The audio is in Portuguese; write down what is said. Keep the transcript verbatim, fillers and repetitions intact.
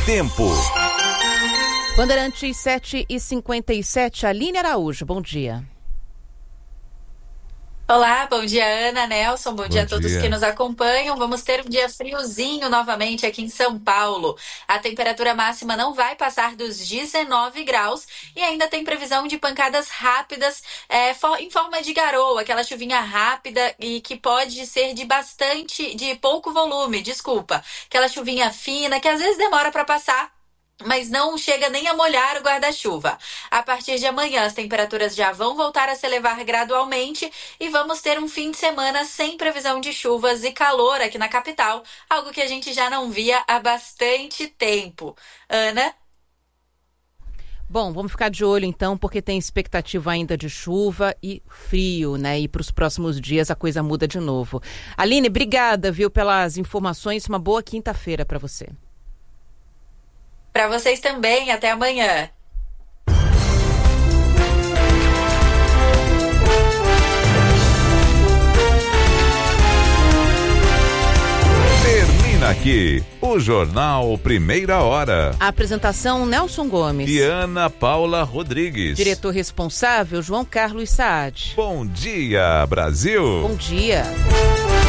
Tempo. Bandeirantes sete e cinquenta e sete, Aline Araújo, bom dia. Olá, bom dia Ana, Nelson, bom, bom dia a todos dia. que nos acompanham. Vamos ter um dia friozinho novamente aqui em São Paulo. A temperatura máxima não vai passar dos dezenove graus e ainda tem previsão de pancadas rápidas é, for, em forma de garoa, aquela chuvinha rápida e que pode ser de bastante, de pouco volume, desculpa. Aquela chuvinha fina que às vezes demora para passar, mas não chega nem a molhar o guarda-chuva. A partir de amanhã, as temperaturas já vão voltar a se elevar gradualmente e vamos ter um fim de semana sem previsão de chuvas e calor aqui na capital, algo que a gente já não via há bastante tempo. Ana? Bom, vamos ficar de olho então, porque tem expectativa ainda de chuva e frio, né? E para os próximos dias a coisa muda de novo. Aline, obrigada, viu, pelas informações. Uma boa quinta-feira para você. Para vocês também, até amanhã. Termina aqui o Jornal Primeira Hora. A apresentação, Nelson Gomes. E Ana Paula Rodrigues. Diretor responsável, João Carlos Saad. Bom dia, Brasil. Bom dia.